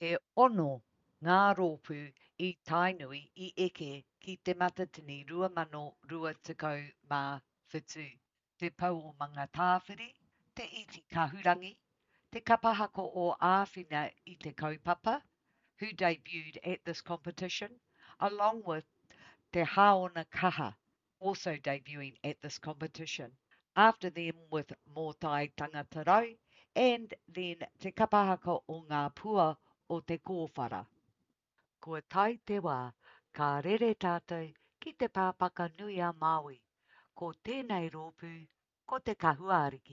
He ono ngā rōpū I Tainui I eke ki te matatini 2024, te pau o mga tāwhiri, te iti kahurangi, te kapahako o āwhina I te kaupapa, who debuted at this competition, along with Te Haona Kaha, also debuting at this competition. After them with Motai Tangatarau, and then Te Kapahaka o ngā pua o te kōwhara. Kua tai te wā, ka rere tātou ki te pāpaka nui a Māui, ko tēnei rōpū, ko te kahuariki.